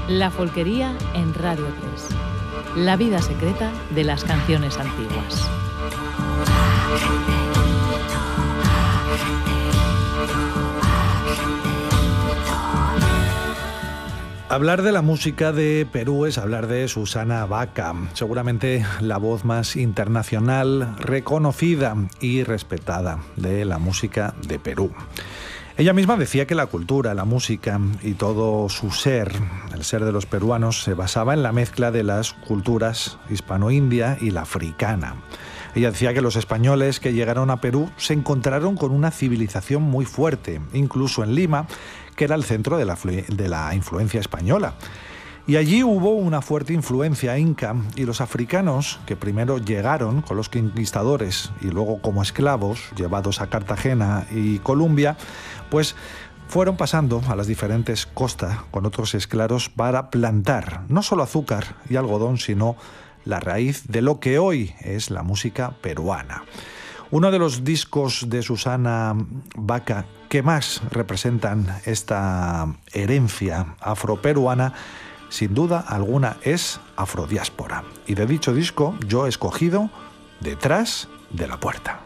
La folquería en Radio 3. La vida secreta de las canciones antiguas. Hablar de la música de Perú es hablar de Susana Baca, seguramente la voz más internacional, reconocida y respetada de la música de Perú. Ella misma decía que la cultura, la música y todo su ser, el ser de los peruanos, se basaba en la mezcla de las culturas hispano-india y la africana. Ella decía que los españoles que llegaron a Perú se encontraron con una civilización muy fuerte, incluso en Lima, que era el centro de la influencia española. Y allí hubo una fuerte influencia inca, y los africanos, que primero llegaron con los conquistadores y luego como esclavos, llevados a Cartagena y Colombia, pues fueron pasando a las diferentes costas con otros esclavos para plantar no solo azúcar y algodón, sino la raíz de lo que hoy es la música peruana. Uno de los discos de Susana Baca que más representan esta herencia afroperuana, sin duda alguna, es Afrodiáspora. Y de dicho disco yo he escogido Detrás de la puerta.